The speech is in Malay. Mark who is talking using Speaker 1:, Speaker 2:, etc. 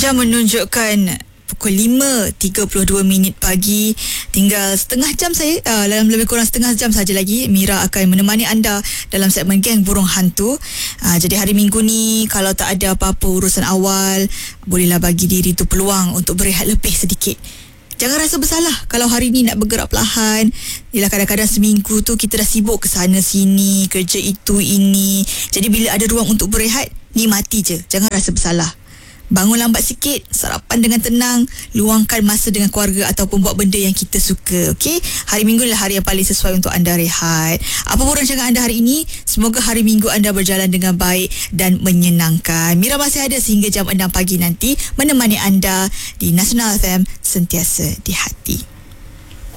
Speaker 1: Jam menunjukkan pukul 5.32 pagi. Tinggal setengah jam saya, dalam lebih kurang setengah jam saja lagi Mira akan menemani anda dalam segmen Geng Burung Hantu. Jadi hari Minggu ni kalau tak ada apa-apa urusan awal, bolehlah bagi diri tu peluang untuk berehat lebih sedikit. Jangan rasa bersalah kalau hari ni nak bergerak perlahan. Yelah, kadang-kadang seminggu tu kita dah sibuk ke sana sini, kerja itu ini. Jadi bila ada ruang untuk berehat, nikmati je. Jangan rasa bersalah. Bangun lambat sikit, sarapan dengan tenang, luangkan masa dengan keluarga ataupun buat benda yang kita suka. Okey, hari Minggu adalah hari yang paling sesuai untuk anda rehat. Apa pun rancangan anda hari ini, semoga hari Minggu anda berjalan dengan baik dan menyenangkan. Mira masih ada sehingga jam 6 pagi nanti menemani anda di Nasional FM, sentiasa di hati.